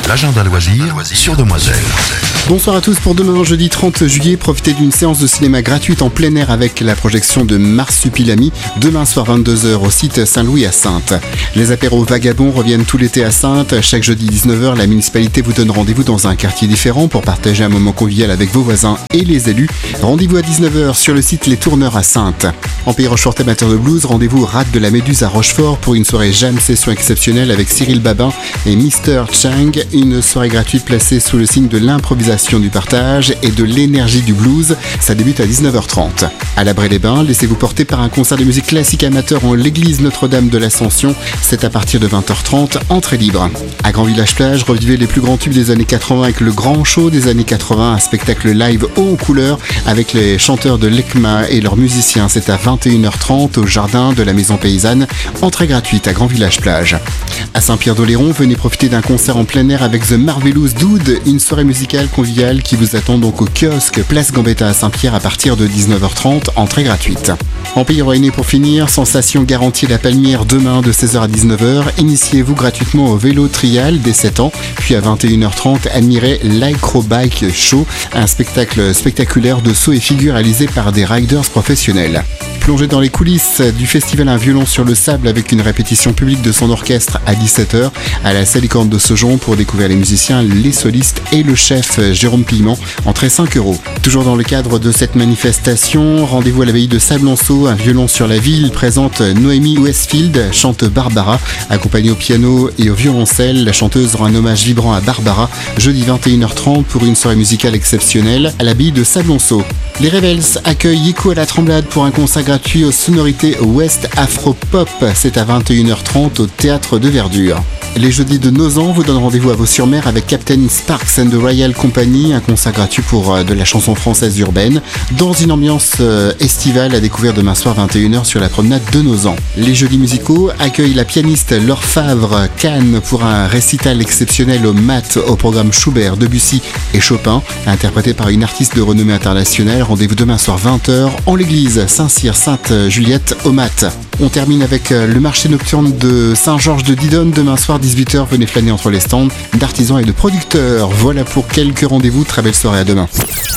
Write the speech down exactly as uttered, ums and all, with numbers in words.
l'agenda loisir sur Demoiselle. Bonsoir à tous. Pour demain, jeudi trente juillet, profitez d'une séance de cinéma gratuite en plein air avec la projection de Marsupilami, demain soir vingt-deux heures au site Saint-Louis à Saintes. Les apéros vagabonds reviennent tout l'été à Saintes. Chaque jeudi dix-neuf heures, la municipalité vous donne rendez-vous dans un quartier différent pour partager un moment convivial avec vos voisins et les élus. Rendez-vous à dix-neuf heures sur le site Les Tourneurs à Saintes. En Pays Rochefort amateur de blues, rendez-vous au Rade de la Méduse à Rochefort pour une soirée jam session exceptionnelle avec Cyril Babin et mister Chang. Une soirée gratuite placée sous le signe de l'improvisation, du partage et de l'énergie du blues. Ça débute à dix-neuf heures trente. À la Bray-les-Bains, laissez-vous porter par un concert de musique classique amateur en l'église Notre-Dame de l'Ascension. C'est à partir de vingt heures trente, entrée libre. À Grand Village Plage, revivez les plus grands tubes des années quatre-vingts avec le grand show des années quatre-vingts, un spectacle live haut en couleur avec les chanteurs de l'E C M A et leurs musiciens. C'est à vingt et une heures trente au jardin de la Maison Paysanne, entrée gratuite à Grand Village Plage. À Saint-Pierre-d'Oléron, venez profiter d'un concert en plein air avec The Marvelous Dude, une soirée musicale conviviale qui vous attend donc au kiosque Place Gambetta à Saint-Pierre à partir de dix-neuf heures trente, entrée gratuite. En Pays Rouennais pour finir, sensation garantie La Palmière demain de seize heures à dix-neuf heures. Initiez-vous gratuitement au vélo trial dès sept ans, puis à vingt et une heures trente, admirez l'Acrobike Show, un spectacle spectaculaire de sauts et figures réalisé par des riders professionnels. Plongez dans les coulisses du festival Un violon sur le sable avec une répétition publique de son orchestre à dix-sept heures à la Salicorne de Saujon pour découvrir les musiciens, les solistes et le chef Jérôme Piment, entrée cinq euros. Toujours dans le cadre de cette manifestation, rendez-vous à l'abbaye de Sablanceau, Un violon sur la ville présente Noémie Westfield, chante Barbara, accompagnée au piano et au violoncelle. La chanteuse rend un hommage vibrant à Barbara, jeudi vingt et une heures trente pour une soirée musicale exceptionnelle à l'abbaye de Sablanceau. Les Rebels accueillent Yiko à la Tremblade pour un concert gratuit aux sonorités West Afro Pop. C'est à vingt et une heures trente au Théâtre de Verdure. Les jeudis de Nozan vous donnent rendez-vous à Vaux-sur-Mer avec Captain Sparks and the Royal Company, un concert gratuit pour euh, de la chanson française urbaine, dans une ambiance euh, estivale à découvrir demain soir vingt et une heures sur la promenade de Nozan. Les jeudis musicaux accueillent la pianiste Laure Favre Cannes pour un récital exceptionnel au Mat au programme Schubert, Debussy et Chopin, interprété par une artiste de renommée internationale. Rendez-vous demain soir vingt heures en l'église Saint-Cyr Sainte-Juliette au Mat. On termine avec le marché nocturne de Saint-Georges de Didonne demain soir dix-huit heures. Venez flâner entre les stands d'artisans et de producteurs. Voilà pour quelques rendez-vous. Très belle soirée, à demain.